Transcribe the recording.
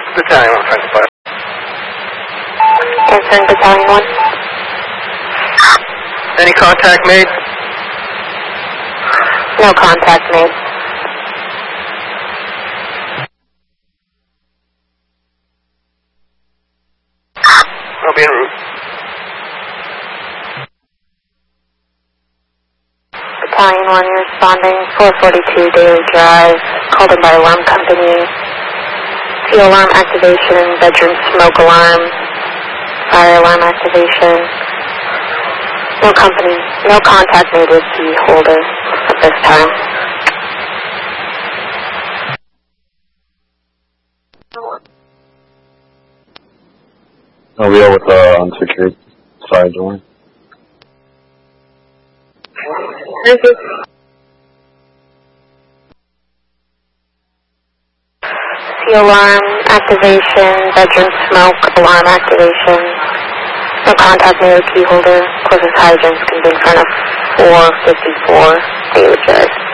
Battalion 1, Frank Fire. Answering Battalion 1. Any contact made? No contact made. I'll be en route. Battalion 1, you're responding. 442 Daily Drive. Called in by alarm company. Fuel alarm activation. Bedroom smoke alarm. Fire alarm activation. No company. No contact made with the holder at this time. Oh, we are with the unsecured side door. Thank you. Fuel alarm activation. Bedroom smoke alarm activation. No contact made with key holder. Closest hydrants can be in front of 454 Daily Drive.